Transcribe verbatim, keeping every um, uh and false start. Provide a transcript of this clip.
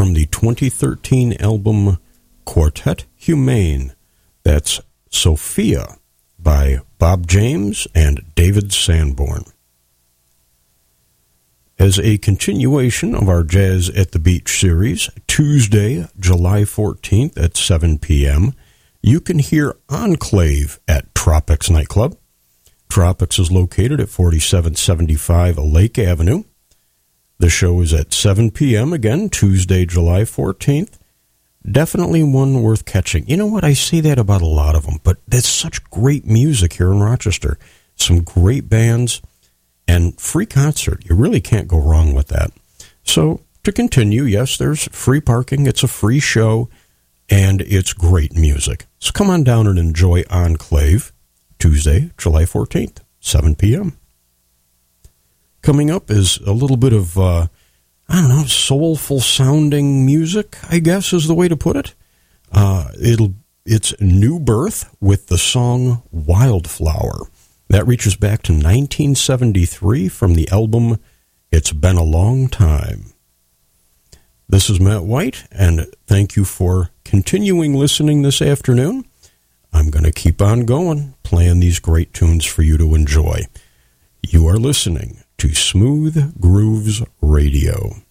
from the twenty thirteen album Quartet Humane. That's Sophia by Bob James and David Sanborn. As a continuation of our Jazz at the Beach series, Tuesday, July fourteenth at seven p.m., you can hear Enclave at Tropics Nightclub. Tropics is located at forty-seven seventy-five Lake Avenue. The show is at seven p.m. again, Tuesday, July fourteenth. Definitely one worth catching. You know what? I say that about a lot of them, but there's such great music here in Rochester. Some great bands and free concert. You really can't go wrong with that. So, to continue, yes, there's free parking. It's a free show, and it's great music. So come on down and enjoy Enclave, Tuesday, July fourteenth, seven p.m. Coming up is a little bit of, uh, I don't know, soulful-sounding music, I guess is the way to put it. Uh, it'll It's New Birth with the song Wildflower. That reaches back to nineteen seventy-three from the album It's Been a Long Time. This is Matt White, and thank you for continuing listening this afternoon. I'm going to keep on going, playing these great tunes for you to enjoy. You are listening to Smooth Grooves Radio.